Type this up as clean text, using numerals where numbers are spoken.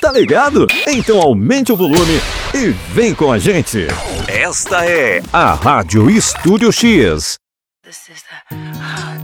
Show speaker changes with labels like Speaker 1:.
Speaker 1: Tá ligado? Então aumente o volume e vem com a gente. Esta é a Rádio Estúdio X.
Speaker 2: This is the